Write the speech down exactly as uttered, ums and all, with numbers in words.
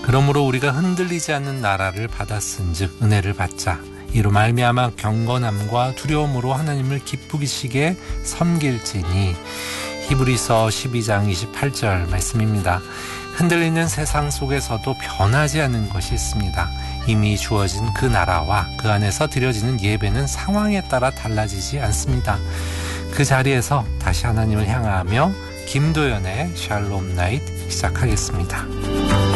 그러므로 우리가 흔들리지 않는 나라를 받았은즉 은혜를 받자. 이로 말미암아 경건함과 두려움으로 하나님을 기쁘시게 섬길지니. 히브리서 십이 장 이십팔 절 말씀입니다. 흔들리는 세상 속에서도 변하지 않는 것이 있습니다. 이미 주어진 그 나라와 그 안에서 드려지는 예배는 상황에 따라 달라지지 않습니다. 그 자리에서 다시 하나님을 향하며 김도연의 샬롬 나잇 시작하겠습니다.